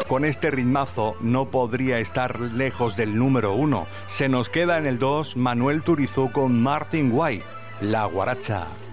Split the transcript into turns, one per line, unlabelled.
con este ritmazo no podría estar lejos del número 1. Se nos queda en el 2 Manuel Turizo con Martin White, La Guaracha.